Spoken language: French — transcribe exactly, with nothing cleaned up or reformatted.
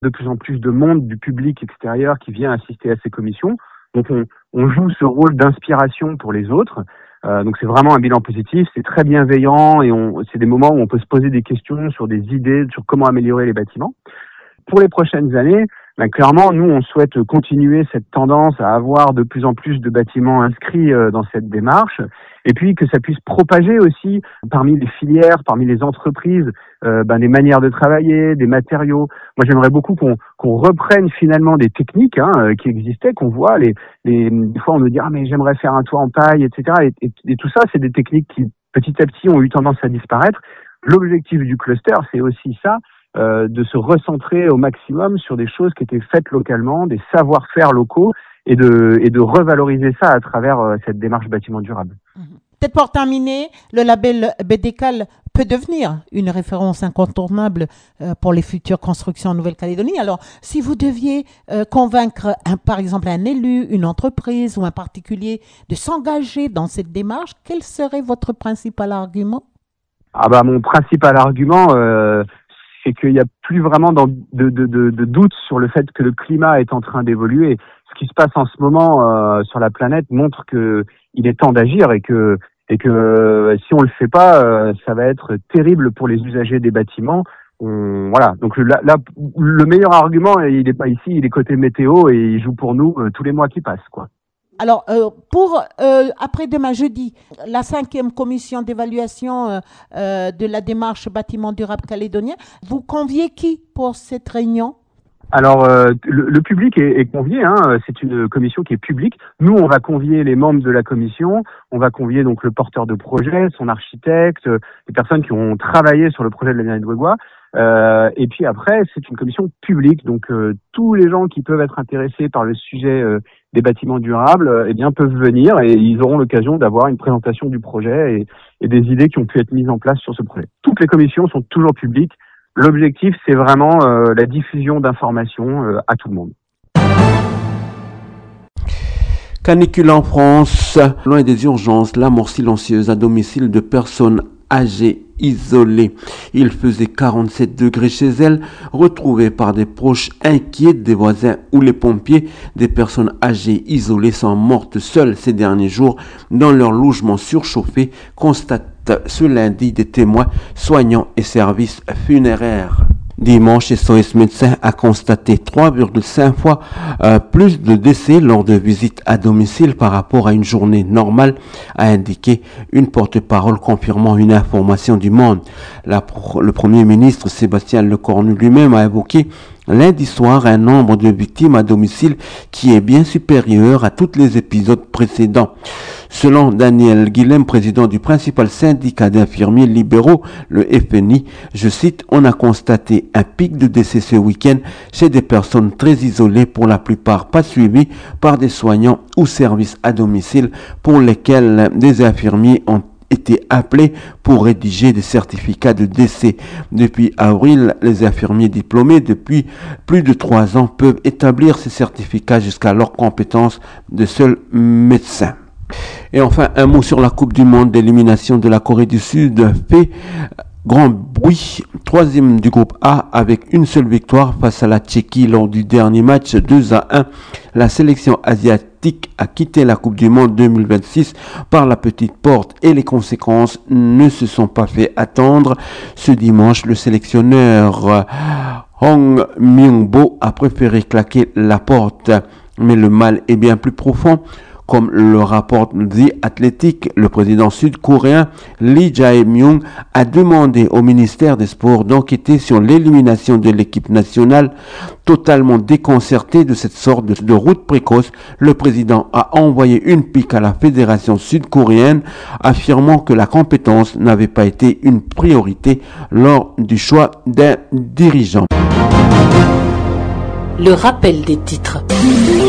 de plus en plus de monde, du public extérieur qui vient assister à ces commissions. Donc on, on joue ce rôle d'inspiration pour les autres. Euh, donc c'est vraiment un bilan positif, c'est très bienveillant et on, c'est des moments où on peut se poser des questions sur des idées, sur comment améliorer les bâtiments. Pour les prochaines années, ben clairement, nous, on souhaite continuer cette tendance à avoir de plus en plus de bâtiments inscrits euh, dans cette démarche, et puis que ça puisse propager aussi parmi les filières, parmi les entreprises, euh, ben des manières de travailler, des matériaux. Moi, j'aimerais beaucoup qu'on qu'on reprenne finalement des techniques hein, euh, qui existaient, qu'on voit. Les, les, des fois, on nous dit ah mais j'aimerais faire un toit en paille, et cetera. Et, et, et tout ça, c'est des techniques qui petit à petit ont eu tendance à disparaître. L'objectif du cluster, c'est aussi ça. Euh, de se recentrer au maximum sur des choses qui étaient faites localement, des savoir-faire locaux et de, et de revaloriser ça à travers euh, cette démarche bâtiment durable. Peut-être pour terminer, le label B D C A L peut devenir une référence incontournable euh, pour les futures constructions en Nouvelle-Calédonie. Alors, si vous deviez euh, convaincre, un, par exemple, un élu, une entreprise ou un particulier de s'engager dans cette démarche, quel serait votre principal argument? Ah bah mon principal argument, euh, c'est qu'il n'y a plus vraiment de, de, de, de doute sur le fait que le climat est en train d'évoluer. Ce qui se passe en ce moment euh, sur la planète montre que il est temps d'agir et que et que euh, si on le fait pas, euh, ça va être terrible pour les usagers des bâtiments. On, voilà. Donc là, là, le meilleur argument, il n'est pas ici, il est côté météo et il joue pour nous euh, tous les mois qui passent, quoi. Alors, euh, pour euh, après-demain jeudi, la cinquième commission d'évaluation euh, euh, de la démarche bâtiment durable calédonien, vous conviez qui pour cette réunion? Alors, euh, le, le public est, est convié, hein, c'est une commission qui est publique. Nous, on va convier les membres de la commission, on va convier donc le porteur de projet, son architecte, les personnes qui ont travaillé sur le projet de la mairie de Ouégoua. Euh, et puis après, c'est une commission publique, donc euh, tous les gens qui peuvent être intéressés par le sujet euh, des bâtiments durables, euh, eh bien peuvent venir et ils auront l'occasion d'avoir une présentation du projet et, et des idées qui ont pu être mises en place sur ce projet. Toutes les commissions sont toujours publiques. L'objectif, c'est vraiment euh, la diffusion d'informations euh, à tout le monde. Canicule en France, loin des urgences, la mort silencieuse à domicile de personnes âgées isolées. Il faisait quarante-sept degrés chez elles, retrouvées par des proches inquiets des voisins ou les pompiers. Des personnes âgées isolées sont mortes seules ces derniers jours dans leur logement surchauffé, constate ce lundi des témoins, soignants et services funéraires. Dimanche, S O S Médecins a constaté trois virgule cinq fois euh, plus de décès lors de visites à domicile par rapport à une journée normale, a indiqué une porte-parole confirmant une information du Monde. La, le Premier ministre Sébastien Lecornu lui-même a évoqué lundi soir un nombre de victimes à domicile qui est bien supérieur à tous les épisodes précédents. Selon Daniel Guilhem, président du principal syndicat d'infirmiers libéraux, le F N I, je cite, on a constaté un pic de décès ce week-end chez des personnes très isolées, pour la plupart pas suivies par des soignants ou services à domicile, pour lesquels des infirmiers ont été appelés pour rédiger des certificats de décès. Depuis avril, les infirmiers diplômés depuis plus de trois ans peuvent établir ces certificats jusqu'à leur compétence de seul médecin. Et enfin, un mot sur la Coupe du Monde d'élimination de la Corée du Sud fait grand bruit. Troisième du groupe A avec une seule victoire face à la Tchéquie lors du dernier match deux à un. La sélection asiatique a quitté la Coupe du Monde deux mille vingt-six par la petite porte et les conséquences ne se sont pas fait attendre. Ce dimanche, le sélectionneur Hong Myung-bo a préféré claquer la porte. Mais le mal est bien plus profond. Comme le rapporte The Athletic, le président sud-coréen Lee Jae-myung a demandé au ministère des Sports d'enquêter sur l'élimination de l'équipe nationale. Totalement déconcerté de cette sorte de, de route précoce, le président a envoyé une pique à la fédération sud-coréenne, affirmant que la compétence n'avait pas été une priorité lors du choix d'un dirigeant. Le rappel des titres.